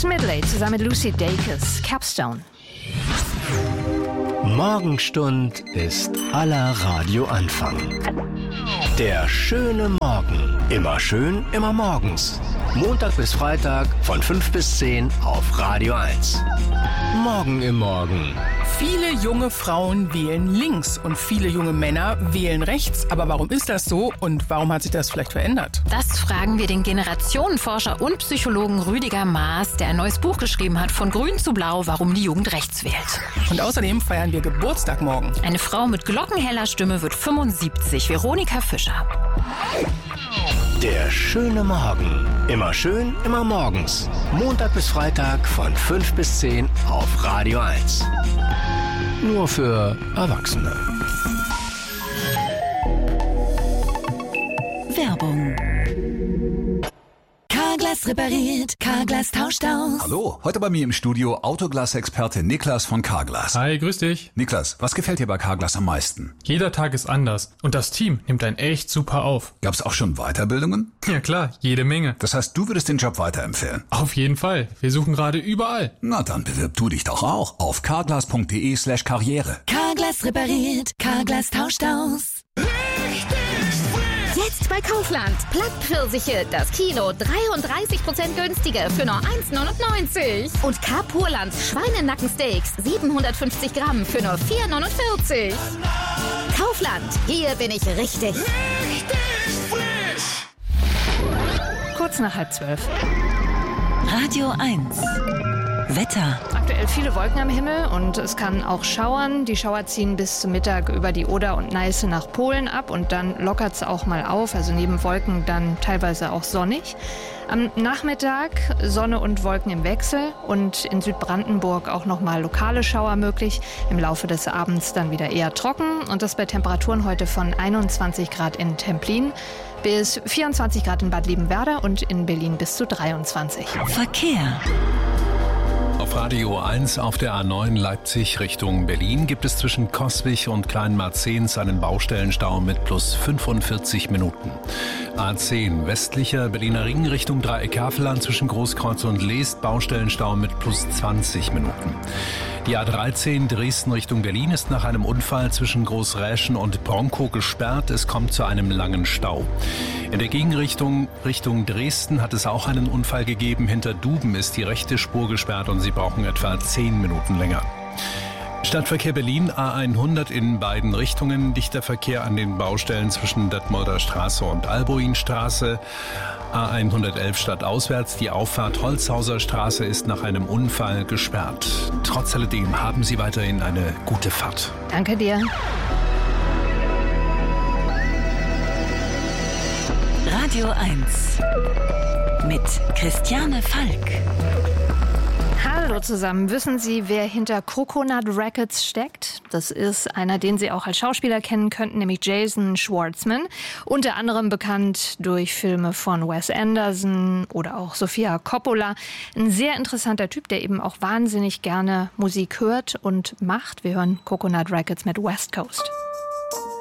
Jason Medley zusammen mit Lucy Dacus, Capstone. Morgenstund ist aller Radioanfang. Der schöne Morgen. Immer schön, immer morgens. Montag bis Freitag von 5 bis 10 auf Radio 1. Morgen im Morgen. Viele junge Frauen wählen links und viele junge Männer wählen rechts. Aber warum ist das so und warum hat sich das vielleicht verändert? Das fragen wir den Generationenforscher und Psychologen Rüdiger Maas, der ein neues Buch geschrieben hat, Von Grün zu Blau, warum die Jugend rechts wählt. Und außerdem feiern wir Geburtstag morgen. Eine Frau mit glockenheller Stimme wird 75, Veronika Fischer. Der schöne Morgen. Immer schön, immer morgens. Montag bis Freitag von 5 bis 10 auf Radio 1. Nur für Erwachsene. Werbung. Carglass repariert, Carglass tauscht aus. Hallo, heute bei mir im Studio Autoglas-Experte Niklas von Carglass. Hi, grüß dich. Niklas, was gefällt dir bei Carglass am meisten? Jeder Tag ist anders und das Team nimmt einen echt super auf. Gab's auch schon Weiterbildungen? Ja klar, jede Menge. Das heißt, du würdest den Job weiterempfehlen? Auf jeden Fall. Wir suchen gerade überall. Na, dann bewirb du dich doch auch auf carglass.de/karriere. Carglass repariert, Carglass tauscht aus. Jetzt bei Kaufland. Plattpfirsiche, das Kilo 33% günstiger für nur 1,99. Und K-Purland Schweinenackensteaks 750 Gramm für nur 4,49. Kaufland, hier bin ich richtig. Kurz nach 11:30. Radio 1. Wetter. Aktuell viele Wolken am Himmel und es kann auch schauern. Die Schauer ziehen bis zum Mittag über die Oder und Neiße nach Polen ab und dann lockert es auch mal auf. Also neben Wolken dann teilweise auch sonnig. Am Nachmittag Sonne und Wolken im Wechsel und in Südbrandenburg auch noch mal lokale Schauer möglich. Im Laufe des Abends dann wieder eher trocken und das bei Temperaturen heute von 21 Grad in Templin bis 24 Grad in Bad Liebenwerda und in Berlin bis zu 23. Verkehr. Auf Radio 1 auf der A9 Leipzig Richtung Berlin gibt es zwischen Coswig und Kleinmarzens einen Baustellenstau mit plus 45 Minuten. A10 westlicher Berliner Ring Richtung Dreieck-Havelland zwischen Großkreuz und Leest Baustellenstau mit plus 20 Minuten. Die A13 Dresden Richtung Berlin ist nach einem Unfall zwischen Großräschen und Bronkow gesperrt. Es kommt zu einem langen Stau. In der Gegenrichtung Richtung Dresden hat es auch einen Unfall gegeben. Hinter Duben ist die rechte Spur gesperrt und Sie brauchen etwa 10 Minuten länger. Stadtverkehr Berlin, A100 in beiden Richtungen. Dichter Verkehr an den Baustellen zwischen Detmolder Straße und Alboinstraße. A111 stadtauswärts. Die Auffahrt Holzhauser Straße ist nach einem Unfall gesperrt. Trotz alledem haben Sie weiterhin eine gute Fahrt. Danke dir. Radio 1. Mit Christiane Falk. Hallo zusammen. Wissen Sie, wer hinter Coconut Records steckt? Das ist einer, den Sie auch als Schauspieler kennen könnten, nämlich Jason Schwartzman. Unter anderem bekannt durch Filme von Wes Anderson oder auch Sofia Coppola. Ein sehr interessanter Typ, der eben auch wahnsinnig gerne Musik hört und macht. Wir hören Coconut Records mit West Coast.